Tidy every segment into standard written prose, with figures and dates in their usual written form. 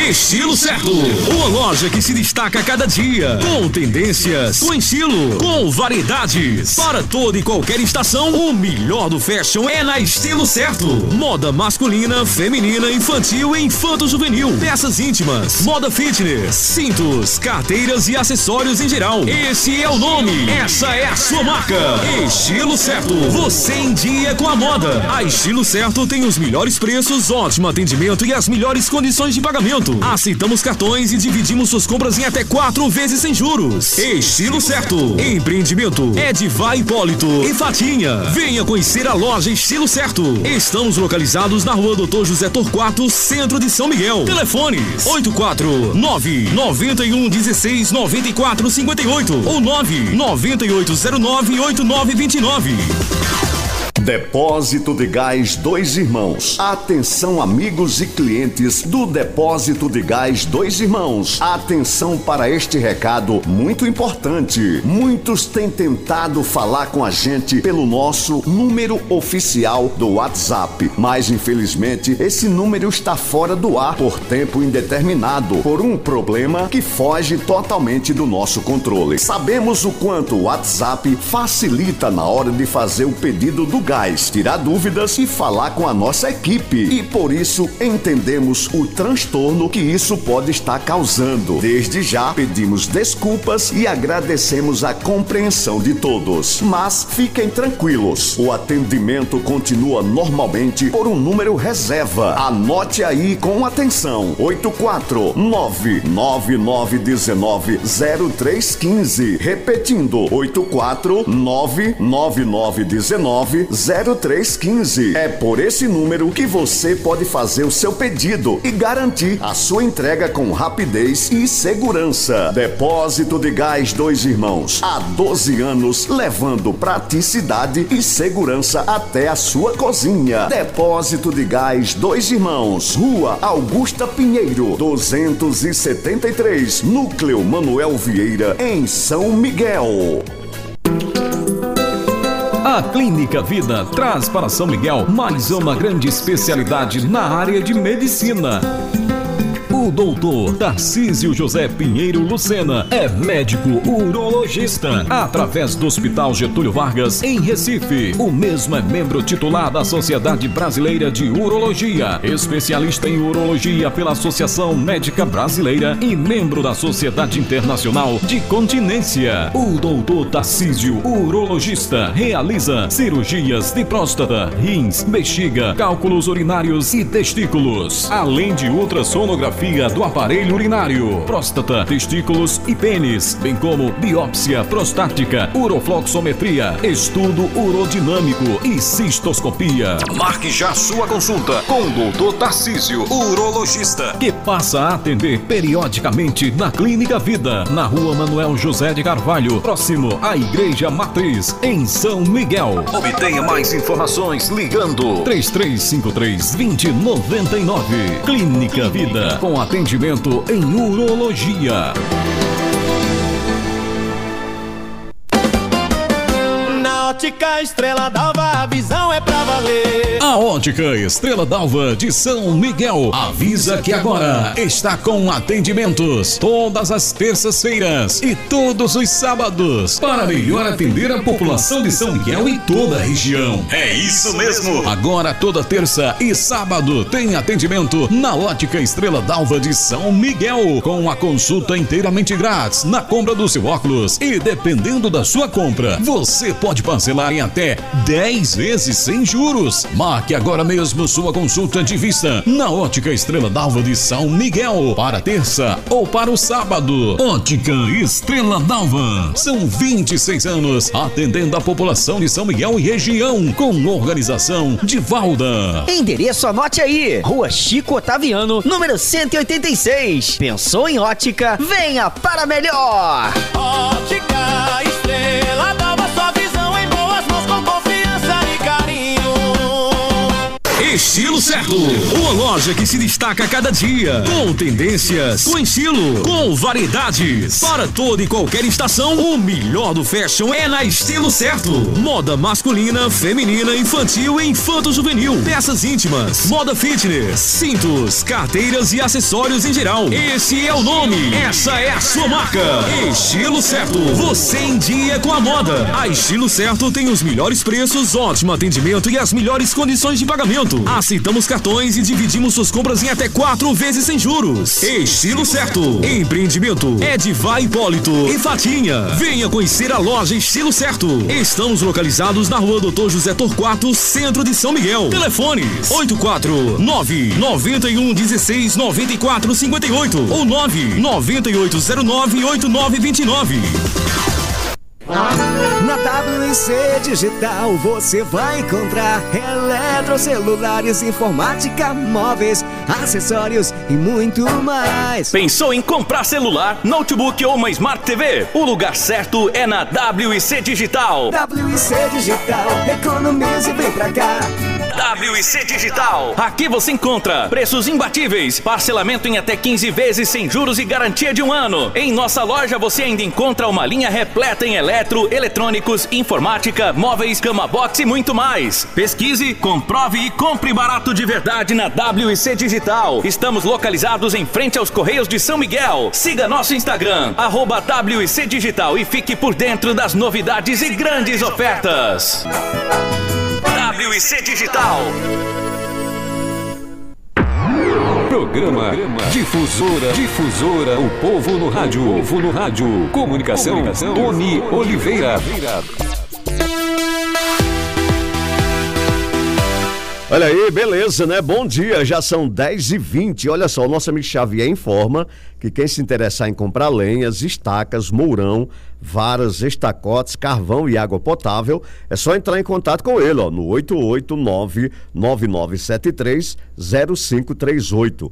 Estilo Certo, uma loja que se destaca a cada dia, com tendências, com estilo, com variedades. Para toda e qualquer estação, o melhor do fashion é na Estilo Certo. Moda masculina, feminina, infantil e infanto-juvenil. Peças íntimas, moda fitness, cintos, carteiras e acessórios em geral. Esse é o nome, essa é a sua marca. Estilo Certo, você em dia com a moda. A Estilo Certo tem os melhores preços, ótimo atendimento e as melhores condições de pagamento. Aceitamos cartões e dividimos suas compras em até 4 vezes sem juros. Estilo Certo, empreendimento Edivai Hipólito e Fatinha. Venha conhecer a loja Estilo Certo. Estamos localizados na rua Doutor José Torquato, centro de São Miguel. Telefones 849-9116-9458 ou 99809-8929. Depósito de Gás Dois Irmãos. Atenção, amigos e clientes do Depósito de Gás Dois Irmãos. Atenção para este recado muito importante. Muitos têm tentado falar com a gente pelo nosso número oficial do WhatsApp, mas infelizmente esse número está fora do ar por tempo indeterminado, por um problema que foge totalmente do nosso controle. Sabemos o quanto o WhatsApp facilita na hora de fazer o pedido do gás, tirar dúvidas e falar com a nossa equipe. E por isso entendemos o transtorno que isso pode estar causando. Desde já pedimos desculpas e agradecemos a compreensão de todos. Mas fiquem tranquilos, o atendimento continua normalmente por um número reserva. Anote aí com atenção: 849-9919-0315. Repetindo, 849-9919-0315. É por esse número que você pode fazer o seu pedido e garantir a sua entrega com rapidez e segurança. Depósito de Gás Dois Irmãos, há 12 anos levando praticidade e segurança até a sua cozinha. Depósito de Gás Dois Irmãos, Rua Augusta Pinheiro, 273, Núcleo Manuel Vieira, em São Miguel. A Clínica Vida traz para São Miguel mais uma grande especialidade na área de medicina. O doutor Tarcísio José Pinheiro Lucena é médico urologista, através do Hospital Getúlio Vargas, em Recife. O mesmo é membro titular da Sociedade Brasileira de Urologia, especialista em urologia pela Associação Médica Brasileira e membro da Sociedade Internacional de Continência. O doutor Tarcísio, urologista, realiza cirurgias de próstata, rins, bexiga, cálculos urinários e testículos, além de ultrassonografia do aparelho urinário, próstata, testículos e pênis, bem como biópsia prostática, urofloxometria, estudo urodinâmico e cistoscopia. Marque já sua consulta com o doutor Tarcísio, urologista, que passa a atender periodicamente na Clínica Vida, na rua Manuel José de Carvalho, próximo à Igreja Matriz, em São Miguel. Obtenha mais informações ligando 3353-2099. Clínica Vida, com atendimento em urologia. Na Ótica Estrela d'Alva, a visão é pra valer. A Ótica Estrela d'Alva de São Miguel avisa que agora está com atendimentos todas as terças-feiras e todos os sábados para melhor atender a população de São Miguel e toda a região. É isso mesmo! Agora toda terça e sábado tem atendimento na Ótica Estrela d'Alva de São Miguel, com a consulta inteiramente grátis na compra do seu óculos, e dependendo da sua compra, você pode parcelar em até 10 vezes sem juros. Marque agora mesmo sua consulta de vista na Ótica Estrela d'Alva de São Miguel para terça ou para o sábado. Ótica Estrela d'Alva, são 26 anos atendendo a população de São Miguel e região, com organização de Valda. Endereço, anote aí: Rua Chico Otaviano, número 186. Pensou em ótica? Venha para melhor. Ótica Estrela d'Alva, sua visão em boas mãos, com confiança e carinho. Estilo Certo, uma loja que se destaca a cada dia, com tendências, com estilo, com variedades, para toda e qualquer estação. O melhor do fashion é na Estilo Certo. Moda masculina, feminina, infantil e infanto-juvenil, peças íntimas, moda fitness, cintos, carteiras e acessórios em geral. Esse é o nome, essa é a sua marca. Estilo Certo, você em dia com a moda. A Estilo Certo tem os melhores preços, ótimo atendimento e as melhores condições de pagamento. Aceitamos cartões e dividimos suas compras em até 4 vezes sem juros. Estilo Certo, empreendimento Edivar Hipólito e Fatinha. Venha conhecer a loja Estilo Certo. Estamos localizados na rua Dr. José Torquato, centro de São Miguel. Telefones 849-9116-9458 ou 99809-8929. Na WC Digital você vai encontrar eletrocelulares, informática, móveis, acessórios e muito mais. Pensou em comprar celular, notebook ou uma Smart TV? O lugar certo é na WC Digital. WC Digital, economize e vem pra cá. WC Digital. Aqui você encontra preços imbatíveis, parcelamento em até 15 vezes sem juros e garantia de 1 ano. Em nossa loja você ainda encontra uma linha repleta em eletrônicos, informática, móveis, cama box e muito mais. Pesquise, comprove e compre barato de verdade na WC Digital. Estamos localizados em frente aos Correios de São Miguel. Siga nosso Instagram, @WC Digital, e fique por dentro das novidades e grandes ofertas. WC Digital. Programa Difusora, o povo no rádio. Comunicação, Tony Oliveira. Olha aí, beleza, né? Bom dia, já são 10h20. Olha só, o nosso amigo Xavier informa que quem se interessar em comprar lenhas, estacas, mourão, varas, estacotes, carvão e água potável, é só entrar em contato com ele, ó, no 889-9973-0538.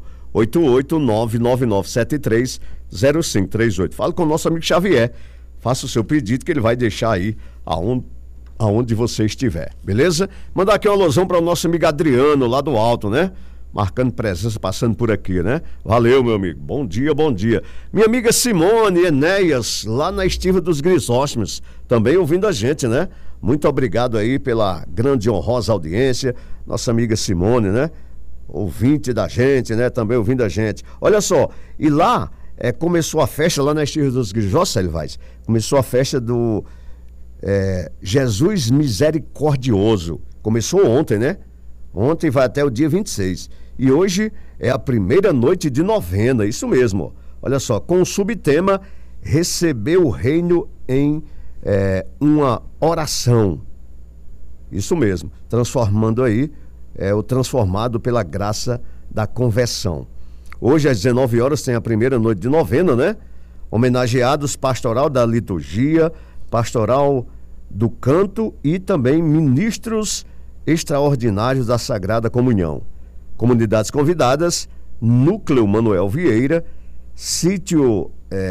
889-9973-0538. Fala com o nosso amigo Xavier. Faça o seu pedido que ele vai deixar aí aonde você estiver, beleza? Mandar aqui uma alusão para o nosso amigo Adriano, lá do Alto, né? Marcando presença, passando por aqui, né? Valeu, meu amigo. Bom dia, bom dia. Minha amiga Simone Enéas, lá na Estiva dos Grisóstimos, também ouvindo a gente, né? Muito obrigado aí pela grande e honrosa audiência. Nossa amiga Simone, né? Ouvinte da gente, né? Também ouvindo a gente. Olha só, e lá começou a festa, lá na Estiva dos Grisóstimos, começou a festa do Jesus Misericordioso. Começou ontem, né? Ontem vai até o dia 26. E hoje é a primeira noite de novena, isso mesmo. Olha só, com o subtema Receber o Reino em uma oração. Isso mesmo, transformando aí o transformado pela graça da conversão. Hoje às 19 horas tem a primeira noite de novena, né? Homenageados pastoral da liturgia, pastoral do canto e também ministros extraordinários da Sagrada Comunhão. Comunidades convidadas: Núcleo Manuel Vieira, Sítio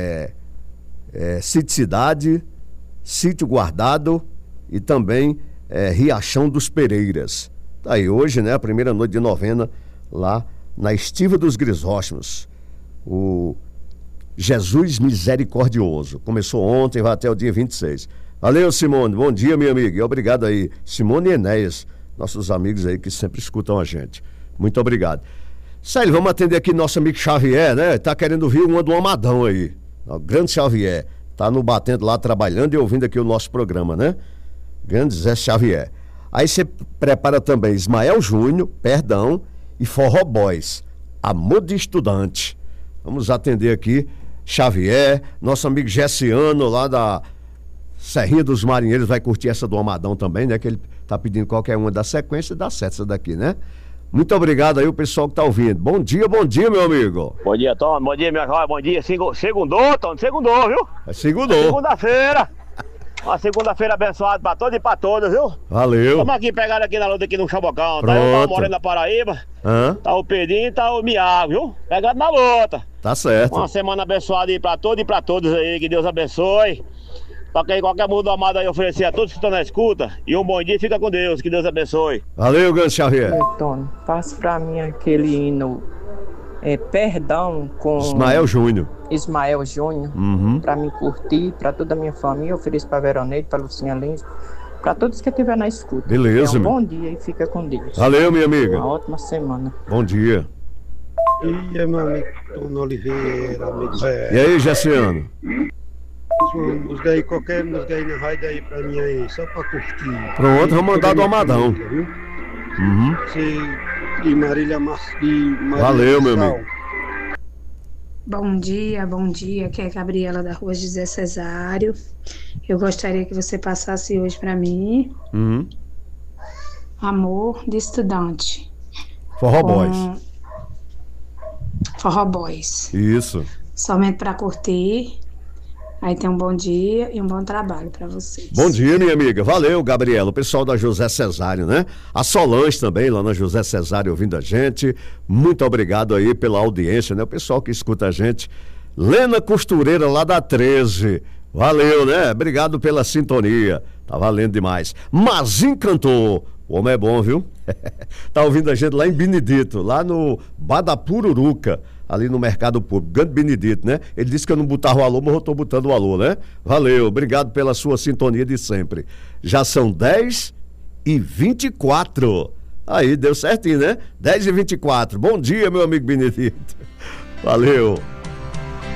Cidade, Sítio Guardado e também Riachão dos Pereiras. Tá aí hoje, né, a primeira noite de novena lá na Estiva dos Grisóstimos. O Jesus Misericordioso. Começou ontem, vai até o dia 26. Valeu, Simone. Bom dia, minha amiga. E obrigado aí. Simone e Enéas, nossos amigos aí que sempre escutam a gente. Muito obrigado. Sério, vamos atender aqui nosso amigo Xavier, né? Tá querendo ouvir uma do Amadão aí. O grande Xavier. Tá no batendo lá, trabalhando e ouvindo aqui o nosso programa, né? Grande Zé Xavier. Aí você prepara também Ismael Júnior, Perdão e Forró Boys, Amor de Estudante. Vamos atender aqui Xavier, nosso amigo Gessiano lá da Serrinha dos Marinheiros vai curtir essa do Amadão também, né? Que ele tá pedindo qualquer uma da sequência, dá certo essa daqui, né? Muito obrigado aí o pessoal que tá ouvindo. Bom dia, meu amigo. Bom dia, Tom. Bom dia, minha jovem. Bom dia. Segundou, Tom. Segundou, viu? Segundou. Segunda-feira. Uma segunda-feira abençoada pra todos e pra todas, viu? Valeu. Estamos aqui pegados aqui na luta aqui no Chabocão. Tá eu, morando na Paraíba. Tá o Pedrinho e tá o Miago, viu? Pegado na luta. Tá certo. Uma semana abençoada aí pra todos e pra todas aí. Que Deus abençoe. Toca aí qualquer música amada aí, oferecer a todos que estão na escuta. E um bom dia, fica com Deus, que Deus abençoe. Valeu, Gans Xavier. Tony, passe pra mim aquele hino Perdão com Ismael Júnior. Ismael Júnior, pra me curtir, pra toda a minha família, ofereço pra Veroneide, pra Lucinha Lins, pra todos que estiver na escuta. Beleza, bom dia e fica com Deus. Valeu, minha amiga. Uma ótima semana. Bom dia. E aí, meu amigo Tony Oliveira, amigo Zé. E aí, Jessiano? Música aí, qualquer música aí na rádio aí pra mim aí, só pra curtir. Pronto, vamos mandar do Amadão. E Marília Valeu, meu amigo. Bom dia, aqui é a Gabriela da rua José Cesário. Eu gostaria que você passasse hoje pra mim Amor de Estudante. Forró Boys. Forró Boys. Isso. Somente pra curtir. Aí tem um bom dia e um bom trabalho pra vocês. Bom dia, minha amiga. Valeu, Gabriela. O pessoal da José Cesário, né? A Solange também, lá na José Cesário, ouvindo a gente. Muito obrigado aí pela audiência, né? O pessoal que escuta a gente. Lena Costureira, lá da 13. Valeu, né? Obrigado pela sintonia. Tá valendo demais. Mazin Cantor. O homem é bom, viu? Tá ouvindo a gente lá em Benedito, lá no Badapururuca, ali no Mercado Público, Grande Benedito, né? Ele disse que eu não botava o alô, mas eu tô botando o alô, né? Valeu, obrigado pela sua sintonia de sempre. Já são 10h24. Aí, deu certinho, né? 10h24. Bom dia, meu amigo Benedito. Valeu.